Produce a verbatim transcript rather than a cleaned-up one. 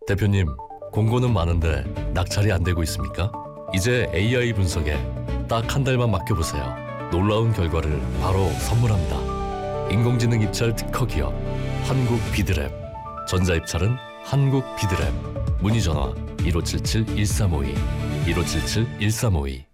대표님, 공고는 많은데 낙찰이 안 되고 있습니까? 이제 에이아이 분석에 딱 한 달만 맡겨보세요. 놀라운 결과를 바로 선물합니다. 인공지능 입찰 특허 기업 한국 비드랩. 전자입찰은 한국 비드랩. 문의 전화 일오칠칠 일삼오이 일오칠칠 일삼오이.